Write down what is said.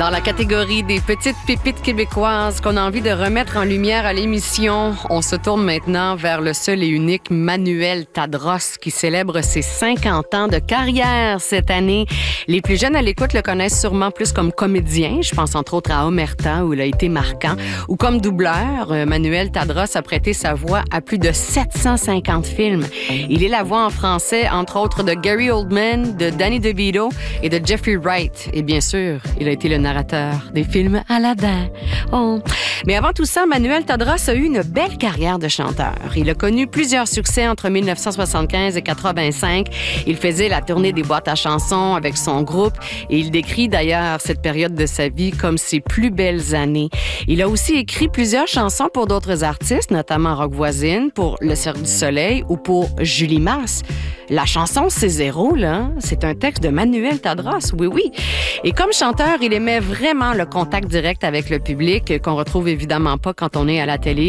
Dans la catégorie des petites pépites québécoises qu'on a envie de remettre en lumière à l'émission, on se tourne maintenant vers le seul et unique Manuel Tadros qui célèbre ses 50 ans de carrière cette année. Les plus jeunes à l'écoute le connaissent sûrement plus comme comédien. Je pense entre autres à Omerta où il a été marquant. Ou comme doubleur, Manuel Tadros a prêté sa voix à plus de 750 films. Il est la voix en français, entre autres, de Gary Oldman, de Danny DeVito et de Jeffrey Wright. Et bien sûr, il a été le narrateur des films Aladdin. Oh. Mais avant tout ça, Manuel Tadros a eu une belle carrière de chanteur. Il a connu plusieurs succès entre 1975 et 85. Il faisait la tournée des boîtes à chansons avec son groupe et il décrit d'ailleurs cette période de sa vie comme ses plus belles années. Il a aussi écrit plusieurs chansons pour d'autres artistes, notamment Rock Voisine, pour Le Cirque du Soleil ou pour Julie Masse. La chanson C'est zéro, là, c'est un texte de Manuel Tadros, oui. Et comme chanteur, il aimait vraiment le contact direct avec le public, qu'on retrouve évidemment pas quand on est à la télé